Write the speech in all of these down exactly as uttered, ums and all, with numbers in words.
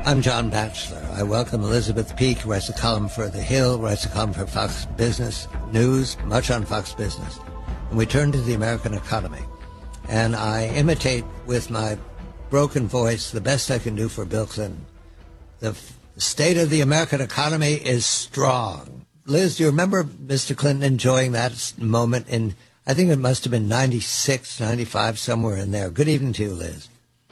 I'm John Batchelor. I welcome Elizabeth Peake, who writes a column for The Hill, writes a column for Fox Business News, much on Fox Business. And we turn to the American economy. And I imitate with my broken voice the best I can do for Bill Clinton. The f- state of the American economy is strong. Liz, do you remember Mister Clinton enjoying that moment in, I think it must have been ninety-six, ninety-five, somewhere in there. Good evening to you, Liz.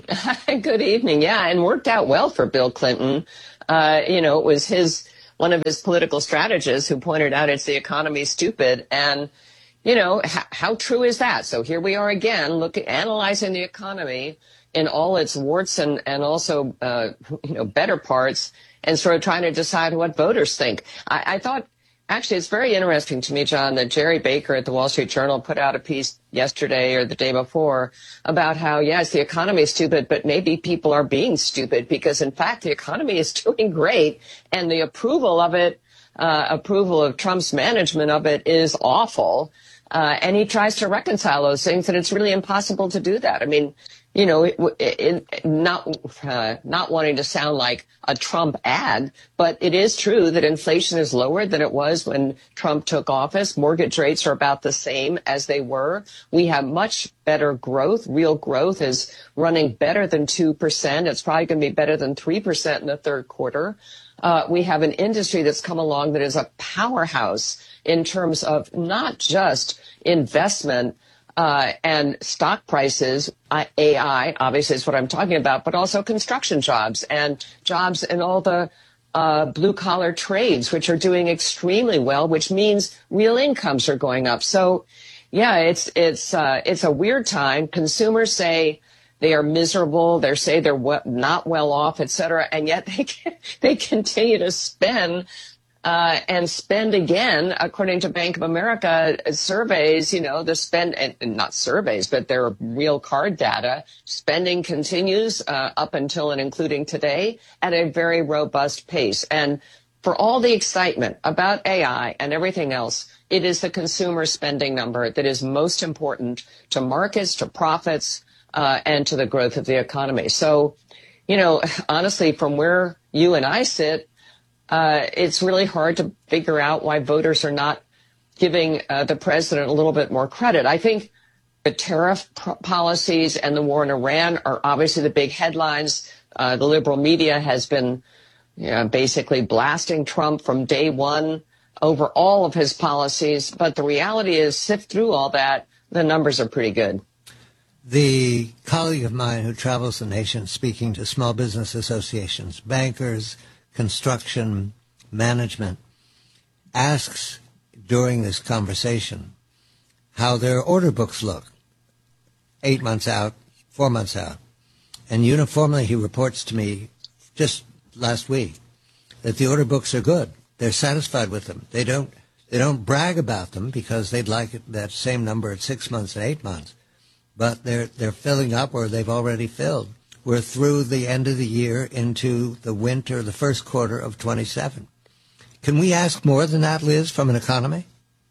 Good evening. Yeah, and worked out well for Bill Clinton. Uh, you know, it was his one of his political strategists who pointed out it's the economy stupid. And, you know, h- how true is that? So here we are again, looking, analyzing the economy in all its warts and, and also, uh, you know, better parts, and sort of trying to decide what voters think. I, I thought, actually, it's very interesting to me, John, that Jerry Baker at the Wall Street Journal put out a piece yesterday or the day before about how, yes, the economy is stupid, but maybe people are being stupid because, in fact, the economy is doing great, and the approval of it, uh, approval of Trump's management of it is awful. Uh, and he tries to reconcile those things, and it's really impossible to do that. I mean, you know, it, it, not uh, not wanting to sound like a Trump ad, but it is true that inflation is lower than it was when Trump took office. Mortgage rates are about the same as they were. We have much better growth. Real growth is running better than two percent. It's probably going to be better than three percent in the third quarter. Uh, we have an industry that's come along that is a powerhouse in terms of not just investment Uh, and stock prices, uh, A I, obviously is what I'm talking about, but also construction jobs and jobs in all the uh, blue-collar trades, which are doing extremely well, which means real incomes are going up. So, yeah, it's it's uh, it's a weird time. Consumers say they are miserable. They say they're w- not well off, et cetera, and yet they can, they continue to spend. Uh, and spend again, according to Bank of America surveys, you know, the spend, and, and not surveys, but their real card data, spending continues uh, up until and including today at a very robust pace. And for all the excitement about A I and everything else, it is the consumer spending number that is most important to markets, to profits, uh, and to the growth of the economy. So, you know, honestly, from where you and I sit, Uh, it's really hard to figure out why voters are not giving uh, the president a little bit more credit. I think the tariff p- policies and the war in Iran are obviously the big headlines. Uh, the liberal media has been you know, basically blasting Trump from day one over all of his policies. But the reality is, sift through all that, the numbers are pretty good. The colleague of mine who travels the nation speaking to small business associations, bankers, construction management, asks during this conversation how their order books look eight months out, four months out. And uniformly he reports to me just last week that the order books are good. They're satisfied with them. They don't they don't brag about them because they'd like it, that same number at six months and eight months. But they're they're filling up, or they've already filled. We're through the end of the year into the winter, the first quarter of twenty-seven. Can we ask more than that, Liz, from an economy?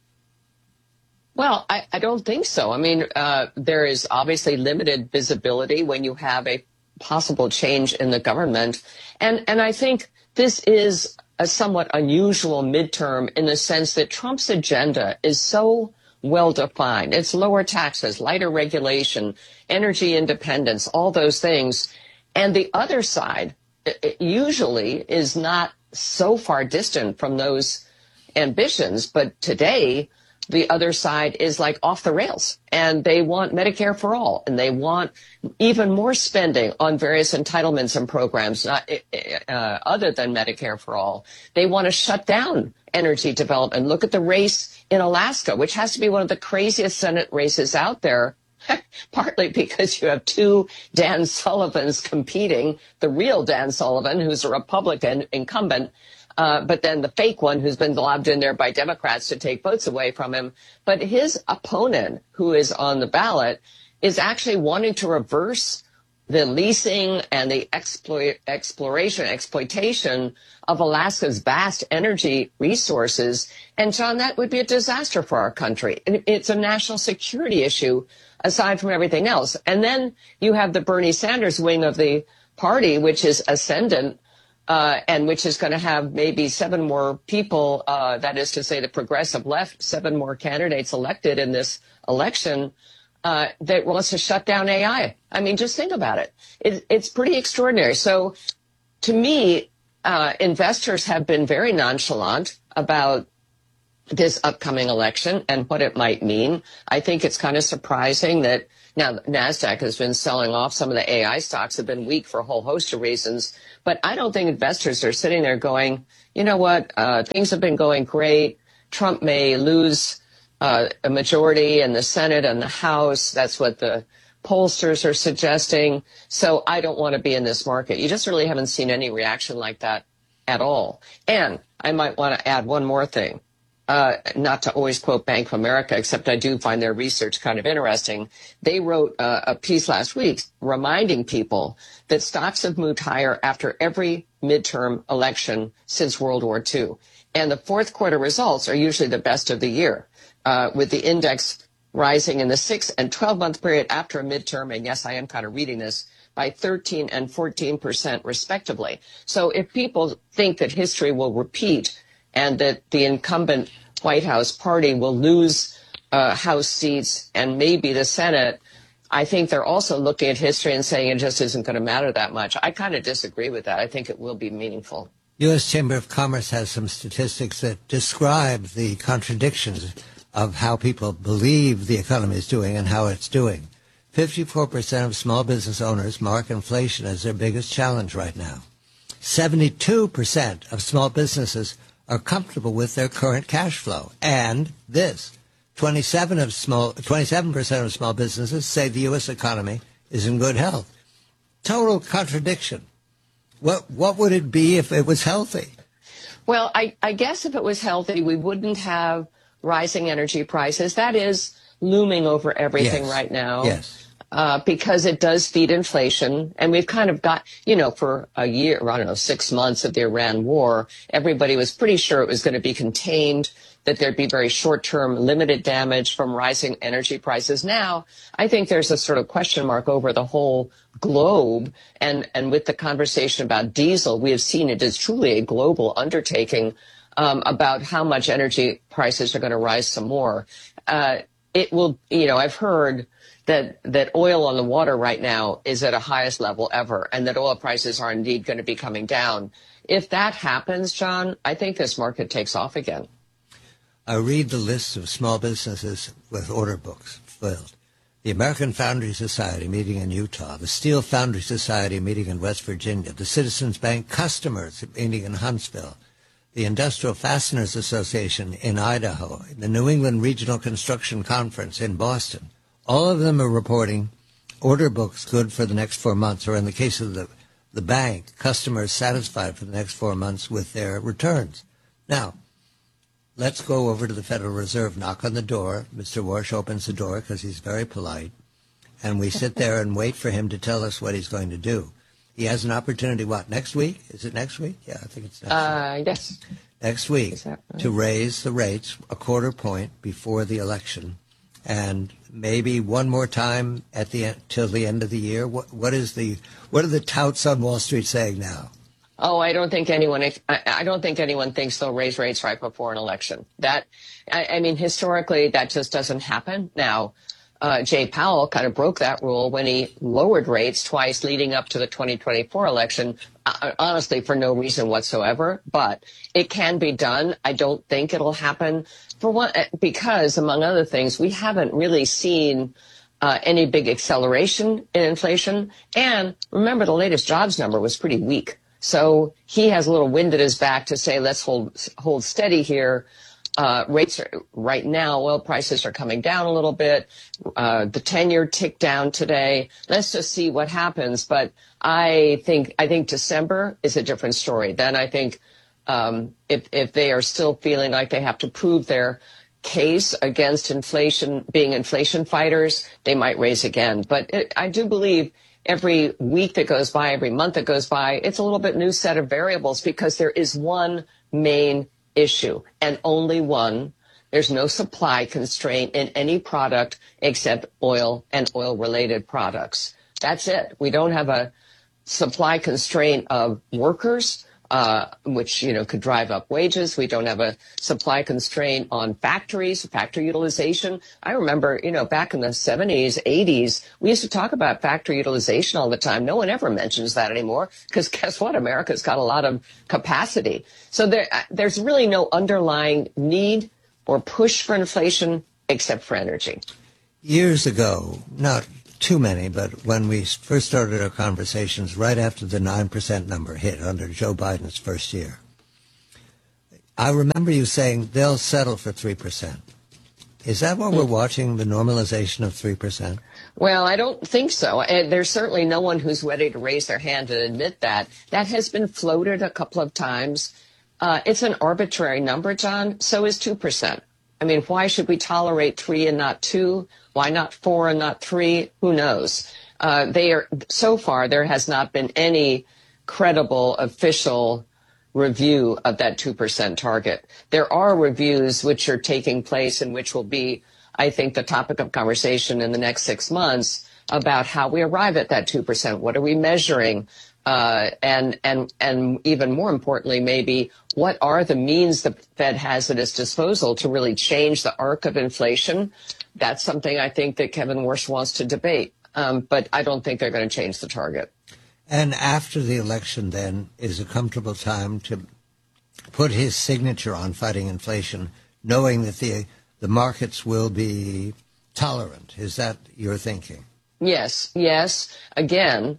Well, I, I don't think so. I mean, uh, there is obviously limited visibility when you have a possible change in the government. And, and I think this is a somewhat unusual midterm in the sense that Trump's agenda is so well-defined. It's lower taxes, lighter regulation, energy independence, all those things. And the other side it usually is not so far distant from those ambitions. But today, the other side is like off the rails, and they want Medicare for all, and they want even more spending on various entitlements and programs not, uh, other than Medicare for all. They want to shut down energy development. Look at the race in Alaska, which has to be one of the craziest Senate races out there, partly because you have two Dan Sullivans competing, the real Dan Sullivan, who's a Republican incumbent, Uh, but then the fake one who's been lobbed in there by Democrats to take votes away from him. But his opponent, who is on the ballot, is actually wanting to reverse the leasing and the exploit, exploration, exploitation of Alaska's vast energy resources. And, John, that would be a disaster for our country. It's a national security issue aside from everything else. And then you have the Bernie Sanders wing of the party, which is ascendant uh, and which is going to have maybe seven more people, uh, that is to say the progressive left, seven more candidates elected in this election, uh, that wants to shut down A I. I mean, just think about it. it it's pretty extraordinary. So to me, uh, investors have been very nonchalant about this upcoming election and what it might mean. I think it's kind of surprising that now NASDAQ has been selling off. Some of the A I stocks have been weak for a whole host of reasons. But I don't think investors are sitting there going, you know what, uh, things have been going great. Trump may lose uh, a majority in the Senate and the House. That's what the pollsters are suggesting. So I don't want to be in this market. You just really haven't seen any reaction like that at all. And I might want to add one more thing. Uh, not to always quote Bank of America, except I do find their research kind of interesting. They wrote uh, a piece last week reminding people that stocks have moved higher after every midterm election since World War Two. And the fourth quarter results are usually the best of the year, uh, with the index rising in the six and twelve month period after a midterm. And yes, I am kind of reading this by thirteen and fourteen percent respectively. So if people think that history will repeat and that the incumbent White House party will lose uh, House seats and maybe the Senate, I think they're also looking at history and saying it just isn't going to matter that much. I kind of disagree with that. I think it will be meaningful. U S Chamber of Commerce has some statistics that describe the contradictions of how people believe the economy is doing and how it's doing. fifty-four percent of small business owners mark inflation as their biggest challenge right now. seventy-two percent of small businesses are comfortable with their current cash flow. And this, twenty-seven of small, twenty-seven percent of small businesses say the U S economy is in good health. Total contradiction. What what would it be if it was healthy? Well, I, I guess if it was healthy, we wouldn't have rising energy prices. That is looming over everything Yes. right now. Yes. Uh, because it does feed inflation. And we've kind of got, you know, for a year, I don't know, six months of the Iran war, everybody was pretty sure it was going to be contained, that there'd be very short-term limited damage from rising energy prices. Now, I think there's a sort of question mark over the whole globe. And, and with the conversation about diesel, we have seen it is truly a global undertaking um, about how much energy prices are going to rise some more. Uh, it will, you know, I've heard that that oil on the water right now is at a highest level ever, and that oil prices are indeed going to be coming down. If that happens, John, I think this market takes off again. I read the list of small businesses with order books filled. The American Foundry Society meeting in Utah, the Steel Foundry Society meeting in West Virginia, the Citizens Bank Customers meeting in Huntsville, the Industrial Fasteners Association in Idaho, the New England Regional Construction Conference in Boston. All of them are reporting order books good for the next four months, or in the case of the, the bank, customers satisfied for the next four months with their returns. Now, let's go over to the Federal Reserve, knock on the door. Mister Warsh opens the door because he's very polite, and we sit there and wait for him to tell us what he's going to do. He has an opportunity, what, next week? Is it next week? Yeah, I think it's next Uh, week. yes. Next week, Is that right? to raise the rates a quarter point before the election, and maybe one more time at the end, till the end of the year. What, what is the what are the touts on Wall Street saying now? Oh, I don't think anyone. I, I don't think anyone thinks they'll raise rates right before an election. That, I, I mean, historically, that just doesn't happen. Now, uh, Jay Powell kind of broke that rule when he lowered rates twice leading up to the twenty twenty-four election. Uh, honestly, for no reason whatsoever. But it can be done. I don't think it'll happen for one because, among other things, we haven't really seen Uh, any big acceleration in inflation. And remember, the latest jobs number was pretty weak. So he has a little wind at his back to say, let's hold hold steady here. Uh, rates are, right now, oil prices are coming down a little bit. Uh, the ten-year ticked down today. Let's just see what happens. But I think I think December is a different story. Then I think um, if if they are still feeling like they have to prove their case against inflation, being inflation fighters, they might raise again. But it, I do believe every week that goes by, every month that goes by, it's a little bit new set of variables because there is one main issue and only one. There's no supply constraint in any product except oil and oil-related products. That's it. We don't have a supply constraint of workers. uh, which, you know, could drive up wages. We don't have a supply constraint on factories, factory utilization. I remember, you know, back in the seventies, eighties, we used to talk about factory utilization all the time. No one ever mentions that anymore because guess what? America's got a lot of capacity. So there, there's really no underlying need or push for inflation except for energy. Years ago, not too many, but when we first started our conversations right after the nine percent number hit under Joe Biden's first year, I remember you saying they'll settle for three percent. Is that what we're watching, the normalization of three percent? Well, I don't think so. And there's certainly no one who's ready to raise their hand and admit that. That has been floated a couple of times. Uh, it's an arbitrary number, John. So is two percent. I mean, why should we tolerate three and not two? Why not four and not three? Who knows? Uh, they are, so far, there has not been any credible official review of that two percent target. There are reviews which are taking place and which will be, I think, the topic of conversation in the next six months about how we arrive at that two percent. What are we measuring? Uh, and, and, and even more importantly, maybe what are the means the Fed has at its disposal to really change the arc of inflation? That's something I think that Kevin Warsh wants to debate. Um, but I don't think they're going to change the target. And after the election, then, is a comfortable time to put his signature on fighting inflation, knowing that the the markets will be tolerant. Is that your thinking? Yes, yes. Again,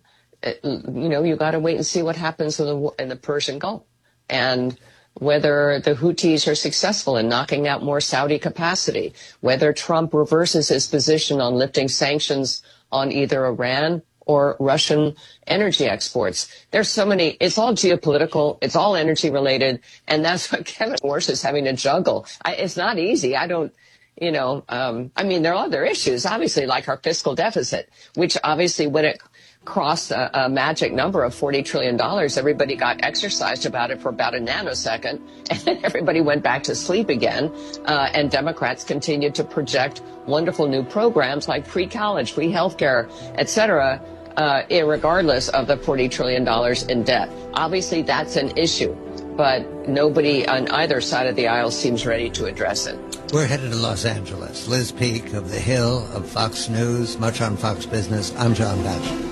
you know, you got to wait and see what happens in the in the Persian Gulf, and whether the Houthis are successful in knocking out more Saudi capacity, whether Trump reverses his position on lifting sanctions on either Iran or Russian energy exports. There's so many, it's all geopolitical, it's all energy related, and that's what Kevin Warsh is having to juggle. I, it's not easy. I don't, you know, um, I mean, there are other issues, obviously, like our fiscal deficit, which obviously when it crossed a, a magic number of forty trillion dollars, everybody got exercised about it for about a nanosecond, and then everybody went back to sleep again. Uh, and Democrats continued to project wonderful new programs like free college, free health care, et cetera, uh, irregardless of the forty trillion dollars in debt. Obviously, that's an issue, but nobody on either side of the aisle seems ready to address it. We're headed to Los Angeles. Liz Peek of The Hill, of Fox News, much on Fox Business. I'm John Batchelor.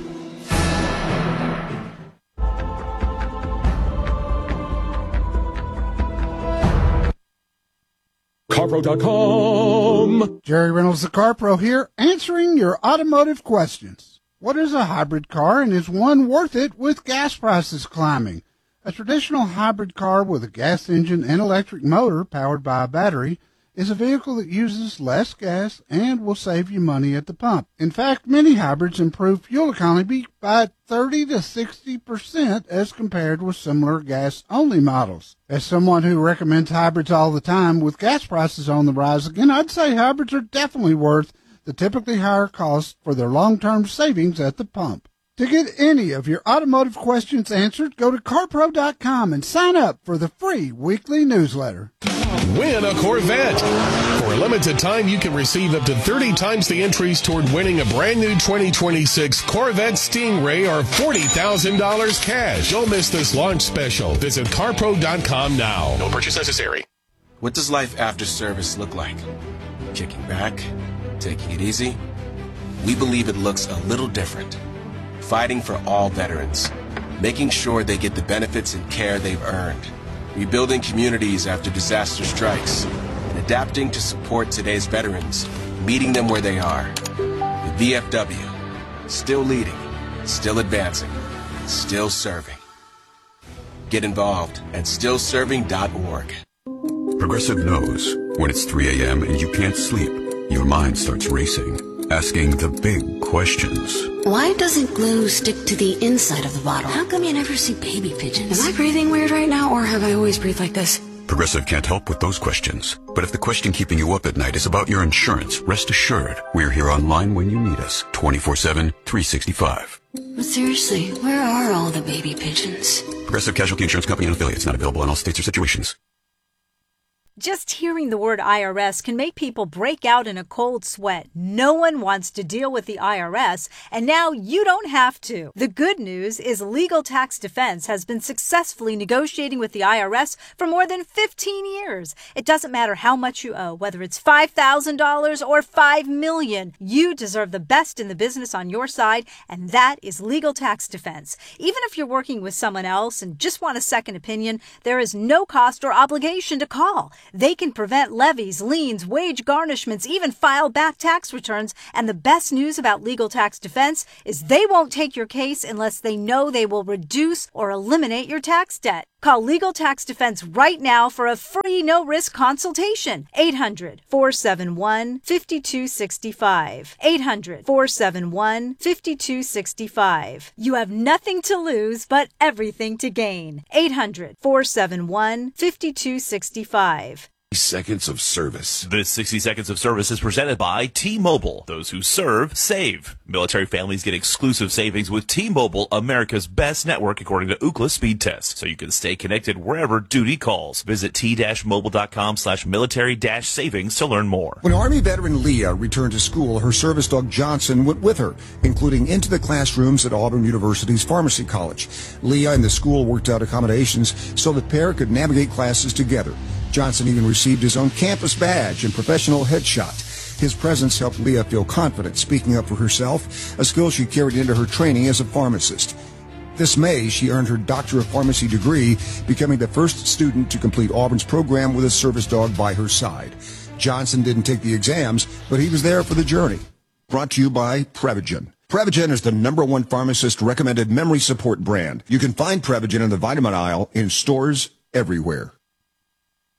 CarPro dot com. Jerry Reynolds, the CarPro here, answering your automotive questions. What is a hybrid car, and is one worth it with gas prices climbing? A traditional hybrid car with a gas engine and electric motor powered by a battery is a vehicle that uses less gas and will save you money at the pump. In fact, many hybrids improve fuel economy by thirty to sixty percent as compared with similar gas-only models. As someone who recommends hybrids all the time, with gas prices on the rise again, I'd say hybrids are definitely worth the typically higher cost for their long-term savings at the pump. To get any of your automotive questions answered, go to CarPro dot com and sign up for the free weekly newsletter. Win a Corvette. For a limited time, you can receive up to thirty times the entries toward winning a brand new twenty twenty-six Corvette Stingray or forty thousand dollars cash. Don't miss this launch special. Visit CarPro dot com now. No purchase necessary. What does life after service look like? Kicking back? Taking it easy? We believe it looks a little different. Fighting for all veterans. Making sure they get the benefits and care they've earned. Rebuilding communities after disaster strikes. And adapting to support today's veterans. Meeting them where they are. The V F W. Still leading. Still advancing. Still serving. Get involved at still serving dot org. Progressive knows when it's three a.m. and you can't sleep, your mind starts racing, asking the big questions. Why doesn't glue stick to the inside of the bottle? How come you never see baby pigeons? Am I breathing weird right now, or have I always breathed like this? Progressive can't help with those questions. But if the question keeping you up at night is about your insurance, rest assured, we're here online when you need us, twenty-four seven, three sixty-five. But seriously, where are all the baby pigeons? Progressive Casualty Insurance Company and affiliates, not available in all states or situations. Just hearing the word I R S can make people break out in a cold sweat. No one wants to deal with the I R S, and now you don't have to. The good news is Legal Tax Defense has been successfully negotiating with the I R S for more than fifteen years. It doesn't matter how much you owe, whether it's five thousand dollars or five million dollars. You deserve the best in the business on your side, and that is Legal Tax Defense. Even if you're working with someone else and just want a second opinion, there is no cost or obligation to call. They can prevent levies, liens, wage garnishments, even file back tax returns. And the best news about Legal Tax Defense is they won't take your case unless they know they will reduce or eliminate your tax debt. Call Legal Tax Defense right now for a free no-risk consultation. eight hundred, four seven one, five two six five. eight hundred, four seven one, five two six five. You have nothing to lose but everything to gain. eight hundred, four seven one, five two six five. Seconds of service. This sixty Seconds of Service is presented by T-Mobile. Those who serve, save. Military families get exclusive savings with T-Mobile, America's best network according to Ookla speed test. So you can stay connected wherever duty calls. Visit t-mobile.com slash military dash savings to learn more. When Army veteran Leah returned to school, her service dog Johnson went with her, including into the classrooms at Auburn University's Pharmacy College. Leah and the school worked out accommodations so the pair could navigate classes together. Johnson even received his own campus badge and professional headshot. His presence helped Leah feel confident speaking up for herself, a skill she carried into her training as a pharmacist. This May, she earned her Doctor of Pharmacy degree, becoming the first student to complete Auburn's program with a service dog by her side. Johnson didn't take the exams, but he was there for the journey. Brought to you by Prevagen. Prevagen is the number one pharmacist-recommended memory support brand. You can find Prevagen in the vitamin aisle in stores everywhere.